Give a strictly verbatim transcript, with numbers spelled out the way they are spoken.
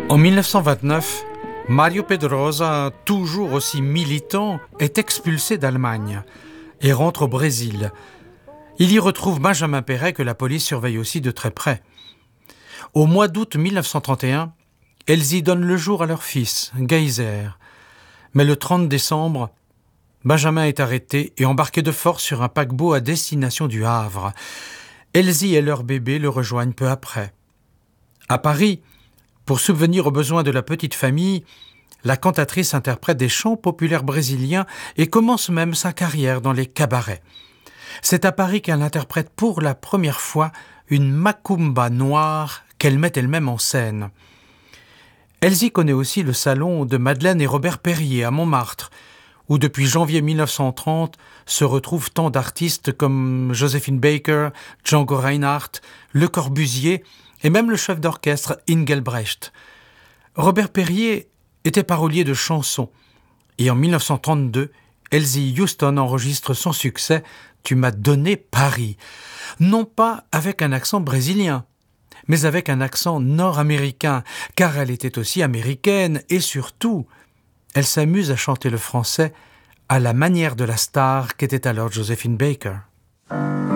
En mille neuf cent vingt-neuf, Mario Pedrosa, toujours aussi militant, est expulsé d'Allemagne et rentre au Brésil. Il y retrouve Benjamin Péret que la police surveille aussi de très près. Au mois d'août mille neuf cent trente et un, elles y donnent le jour à leur fils, Geyser. Mais le trente décembre, Benjamin est arrêté et embarqué de force sur un paquebot à destination du Havre. Elsie et leur bébé le rejoignent peu après. À Paris, pour subvenir aux besoins de la petite famille, la cantatrice interprète des chants populaires brésiliens et commence même sa carrière dans les cabarets. C'est à Paris qu'elle interprète pour la première fois une macumba noire qu'elle met elle-même en scène. Elsie connaît aussi le salon de Madeleine et Robert Perrier à Montmartre, où depuis janvier mille neuf cent trente se retrouvent tant d'artistes comme Joséphine Baker, Django Reinhardt, Le Corbusier et même le chef d'orchestre Engelbrecht. Robert Perrier était parolier de chansons et en mille neuf cent trente-deux, Elsie Houston enregistre son succès « Tu m'as donné Paris », non pas avec un accent brésilien, mais avec un accent nord-américain, car elle était aussi américaine et surtout, elle s'amuse à chanter le français à la manière de la star qu'était alors Joséphine Baker.